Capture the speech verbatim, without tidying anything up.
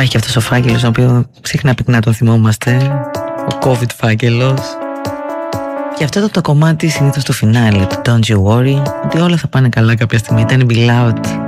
Υπάρχει και αυτός ο φάκελος, τον οποίο συχνά πρέπει να τον θυμόμαστε, ο COVID φάκελος. Και αυτό ήταν το κομμάτι συνήθως στο φινάλε του Don't You Worry, ότι όλα θα πάνε καλά κάποια στιγμή. Ήταν η Beloved.